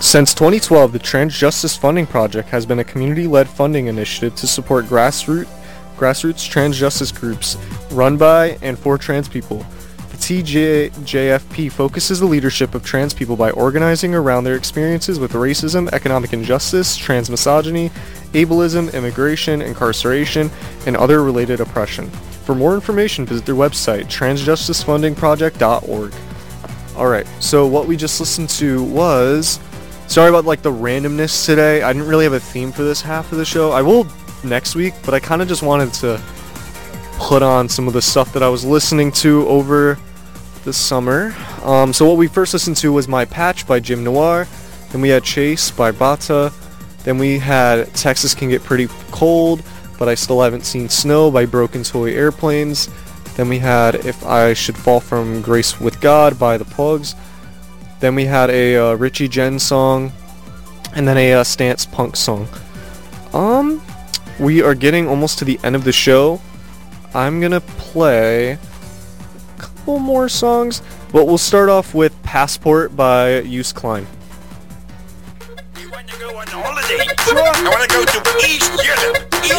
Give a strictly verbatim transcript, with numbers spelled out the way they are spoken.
Since twenty twelve, the Trans Justice Funding Project has been a community-led funding initiative to support grassroots grassroots trans justice groups run by and for trans people. The T J F P focuses the leadership of trans people by organizing around their experiences with racism, economic injustice, trans misogyny, ableism, immigration, incarceration, and other related oppression. For more information, visit their website, trans justice funding project dot org. Alright, so what we just listened to was... Sorry about like the randomness today. I didn't really have a theme for this half of the show. I will next week, but I kind of just wanted to put on some of the stuff that I was listening to over the summer. Um, so what we first listened to was My Patch by Jim Noir. Then we had Chase by Bata. Then we had Texas Can Get Pretty Cold, but I Still Haven't Seen Snow by Broken Toy Airplanes. Then we had If I Should Fall From Grace With God by The Pugs. Then we had a uh, Richie Jen song, and then a uh, Stance Punk song. Um, we are getting almost to the end of the show. I'm gonna play a couple more songs, but we'll start off with Passport by Yus Klein. You want to go on holiday? Sure. I want to go to East Europe.